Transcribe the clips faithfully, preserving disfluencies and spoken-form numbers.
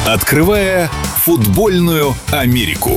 Открывая футбольную Америку.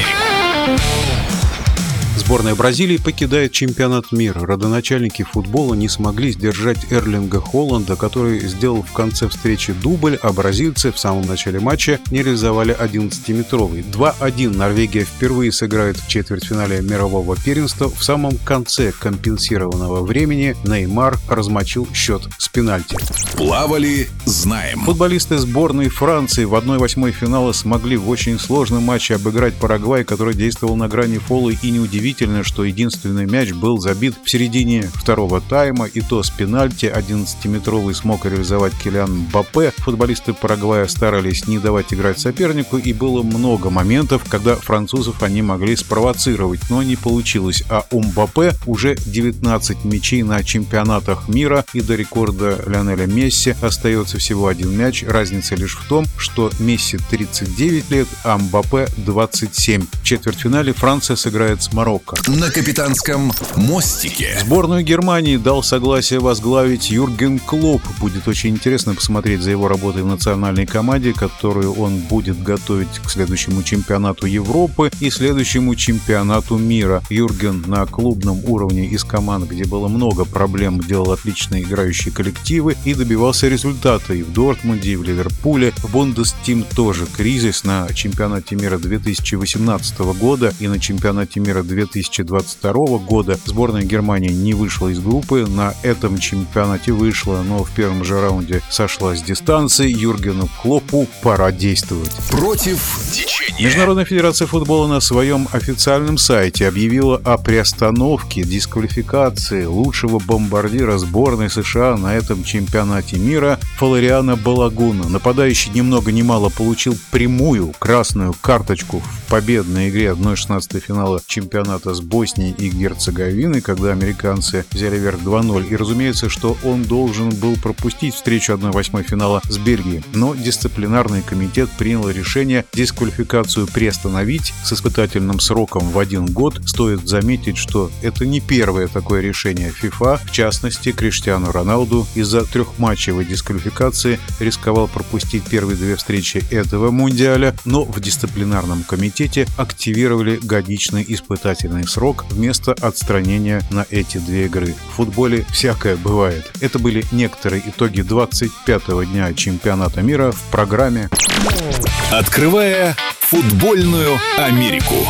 Сборная Бразилии покидает чемпионат мира. Родоначальники футбола не смогли сдержать Эрлинга Холланда, который сделал в конце встречи дубль, а бразильцы в самом начале матча не реализовали одиннадцатиметровый. два один Норвегия впервые сыграет в четвертьфинале мирового первенства. В самом конце компенсированного времени Неймар размочил счет с пенальти. Плавали, знаем. Футболисты сборной Франции в одной восьмой финала смогли в очень сложном матче обыграть Парагвай, который действовал на грани фола, и неудивительно, что единственный мяч был забит в середине второго тайма, и то с пенальти. одиннадцатиметровый смог реализовать Килиан Мбаппе. Футболисты Парагвая старались не давать играть сопернику, и было много моментов, когда французов они могли спровоцировать, но не получилось. А у Мбаппе уже девятнадцать мячей на чемпионатах мира, и до рекорда Лионеля Месси остается всего один мяч. Разница лишь в том, что Месси тридцать девять лет, а Мбаппе двадцать семь. В четвертьфинале Франция сыграет с Марокко. На капитанском мостике. Сборную Германии дал согласие возглавить Юрген Клопп. Будет очень интересно посмотреть за его работой в национальной команде, которую он будет готовить к следующему чемпионату Европы и следующему чемпионату мира. Юрген на клубном уровне из команд, где было много проблем, делал отличные играющие коллективы и добивался результата и в Дортмунде, и в Ливерпуле. В Бундестим тоже кризис. На чемпионате мира две тысячи восемнадцатого года и на чемпионате мира две тысячи двадцать второго года сборная Германии не вышла из группы. На этом чемпионате вышла, но в первом же раунде сошла с дистанции. Юргену Клоппу пора действовать. Против течения. Международная федерация футбола на своем официальном сайте объявила о приостановке дисквалификации лучшего бомбардира сборной США на этом чемпионате мира Флориана Балагуна. Нападающий ни много ни мало получил прямую красную карточку в победной игре одна шестнадцатая финала чемпионата с Боснией и Герцеговиной, когда американцы взяли верх два ноль. И разумеется, что он должен был пропустить встречу одна восьмая финала с Бельгией. Но дисциплинарный комитет принял решение дисквалификацию приостановить с испытательным сроком в один год. Стоит заметить, что это не первое такое решение ФИФА. В частности, Криштиану Роналду из-за трехматчевой дисквалификации рисковал пропустить первые две встречи этого мундиаля, но в дисциплинарном комитете активировали годичный испытательный срок вместо отстранения на эти две игры. В футболе всякое бывает. Это были некоторые итоги двадцать пятого дня чемпионата мира в программе «Открывая футбольную Америку».